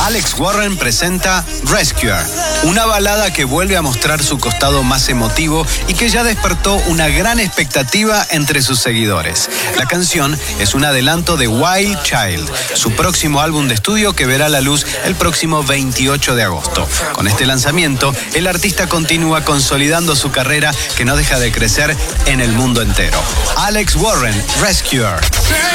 Alex Warren presenta Rescuer, una balada que vuelve a mostrar su costado más emotivo y que ya despertó una gran expectativa entre sus seguidores. La canción es un adelanto de Wild Child, su próximo álbum de estudio que verá la luz el próximo 28 de agosto. Con este lanzamiento, el artista continúa consolidando su carrera que no deja de crecer en el mundo entero. Alex Warren, Rescuer.